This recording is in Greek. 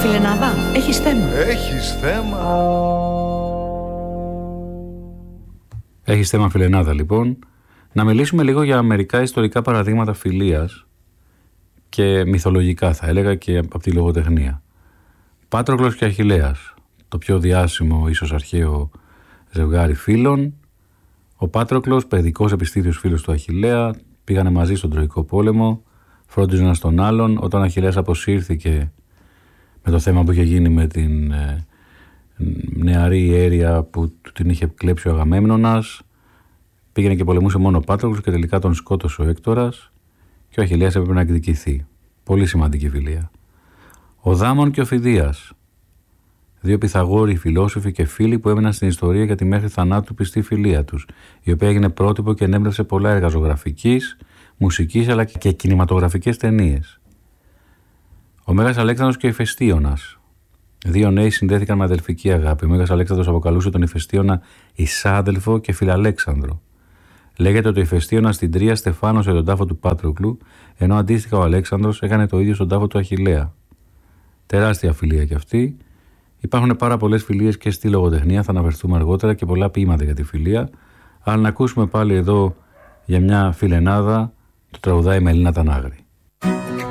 Φιλενάδα, έχεις θέμα. Έχεις θέμα. Έχεις θέμα, Φιλενάδα, λοιπόν. Να μιλήσουμε λίγο για μερικά ιστορικά παραδείγματα φιλίας και μυθολογικά, θα έλεγα, και από τη λογοτεχνία. Πάτροκλος και Αχιλλέας, το πιο διάσημο, ίσως αρχαίο ζευγάρι φίλων. Ο Πάτροκλος, παιδικός επιστήθιος φίλος του Αχιλλέα, πήγανε μαζί στον Τροϊκό πόλεμο, φρόντιζαν ένας τον άλλον. Όταν ο Αχιλλέας αποσύρθηκε με το θέμα που είχε γίνει με την νεαρή ιέρια που την είχε κλέψει ο Αγαμέμνονας, πήγαινε και πολεμούσε μόνο ο Πάτροκλος και τελικά τον σκότωσε ο Έκτορας και ο Αχιλλέας έπρεπε να εκδικηθεί. Πολύ σημαντική φιλία. Ο Δάμων και ο Φιδίας, δύο Πυθαγόροι φιλόσοφοι και φίλοι που έμειναν στην ιστορία για τη μέχρι θανάτου πιστή φιλία τους, η οποία έγινε πρότυπο και ενέπνευσε πολλά έργα ζωγραφικής, μουσικής αλλά και κινηματογραφικές ταινίες. Ο Μέγας Αλέξανδρος και ο Ηφαιστίωνας. Δύο νέοι συνδέθηκαν με αδελφική αγάπη. Ο Μέγας Αλέξανδρος αποκαλούσε τον Ηφαιστίωνα Ισάδελφο και Φιλαλέξανδρο. Λέγεται ότι ο Ηφαιστίωνας στην Τρία στεφάνωσε τον τάφο του Πάτροκλου, ενώ αντίστοιχα ο Αλέξανδρος έκανε το ίδιο στον τάφο του Αχιλλέα. Τεράστια φιλία κι αυτή. Υπάρχουν πάρα πολλές φιλίες και στη λογοτεχνία, θα αναφερθούμε αργότερα, και πολλά ποίηματα για τη φιλία. Αλλά να ακούσουμε πάλι εδώ για μια φιλενάδα, το τραγουδάει η Μελίνα Τανάγρη.